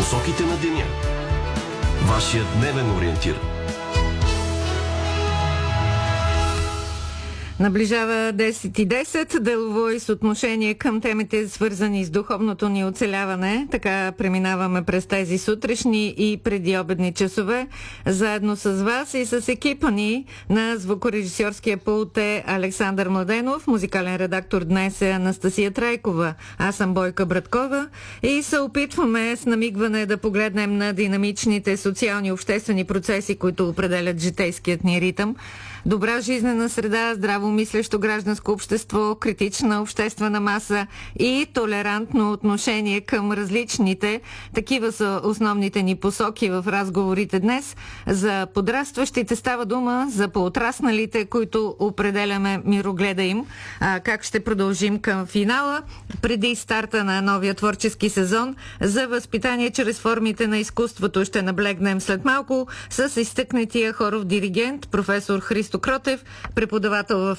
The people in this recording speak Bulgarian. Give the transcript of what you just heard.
Посоките на деня. Вашия дневен ориентир. Наближава 10:10, делово и съотношение към темите, свързани с духовното ни оцеляване. Така преминаваме през тези сутрешни и предиобедни часове. Заедно с вас и с екипа ни на звукорежисьорския пулт е Александър Младенов, музикален редактор днес е Анастасия Трайкова. Аз съм Бойка Браткова и се опитваме с намигване да погледнем на динамичните социални и обществени процеси, които определят житейският ни ритъм. Добра жизнена среда, здраво мислещо гражданско общество, критична обществена маса и толерантно отношение към различните. Такива са основните ни посоки в разговорите днес. За подрастващите става дума, за поотрасналите, които определяме мирогледа им. Как ще продължим към финала, преди старта на новия творчески сезон. За възпитание чрез формите на изкуството ще наблегнем след малко с изтъкнатия хоров диригент, професор Христо Кротев, преподавател в